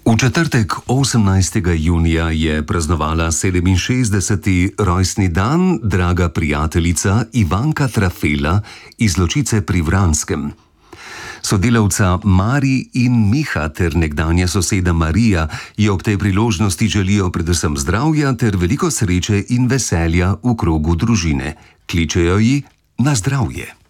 V četrtek 18. junija je praznovala 67. rojstni dan draga prijateljica Ivanka Trafela iz Ločice pri Vranskem. Sodelavca Mari in Miha ter nekdanja soseda Marija ji ob tej priložnosti želijo predvsem zdravja ter veliko sreče in veselja v krogu družine. Kličejo ji na zdravje.